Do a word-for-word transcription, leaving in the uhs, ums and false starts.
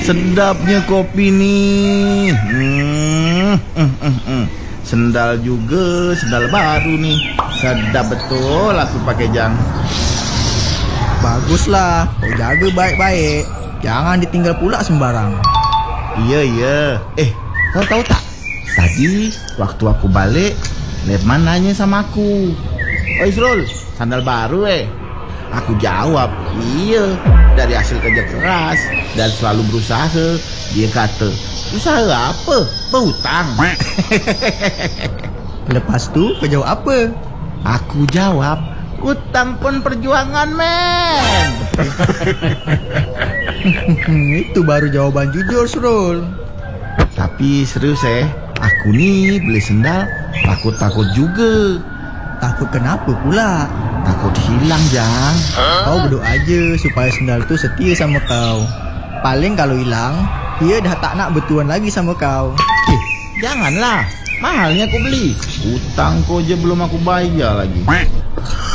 Sedapnya kopi nih. Hmm, hmm, hmm, hmm. Sendal juga, sendal baru nih. Sedap betul aku pakai Jang. Baguslah, kau jaga baik-baik. Jangan ditinggal pula sembarang. Iya, iya. Eh, kau tahu tak? Tadi waktu aku balik, Letman nanya sama aku, "Oi Srul, sandal baru eh?" Aku jawab, "Iya, dari hasil kerja keras dan selalu berusaha." Dia kata, "Usaha apa? Berhutang." Lepas tu kau jawab apa? Aku jawab, "Hutang pun perjuangan, men." Itu baru jawaban jujur, Srul. Tapi serius eh, aku nih beli sendal takut-takut juga. Takut kenapa pula? Takut hilang, Jang. Kau berdoa aja supaya sendal tu setia sama kau. Paling kalau hilang, dia dah tak nak bertuan lagi sama kau. Eh, janganlah. Mahalnya aku beli. Hutang kau je belum aku bayar lagi.